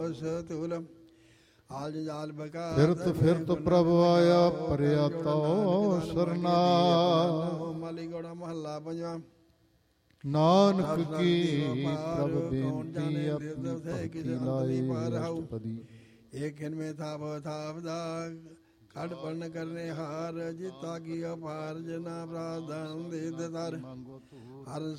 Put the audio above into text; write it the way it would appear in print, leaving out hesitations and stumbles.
stool ਆਜ ਜਾਲ ਬਕਾ ਫਿਰਤ ਪ੍ਰਭ ਆਇਆ ਪਰਿਆ ਤੋ ਸਰਨਾ ਮਾਲੀ ਗੋੜਾ ਮਹੱਲਾ ਪੰਜਵਾਂ ਨਾਨਕ ਕੀ ਪ੍ਰਭ ਬੇਨਤੀ ਆਪਣੀ ਭਗਤੀ ਲਾਏ ਅਸ਼ਟਪਦੀ ਏਕ ਖਿਨ ਮੇ ਥਾਪ ਥਾਪਦਾ ਖੜ ਪੜਨ ਕਰਨੇ ਹਾਰ ਜਿਤਾ ਕੀ ਅਪਾਰ ਜਨਾ ਪ੍ਰਾਧਨ ਦੇ ਦਰ ਹਰ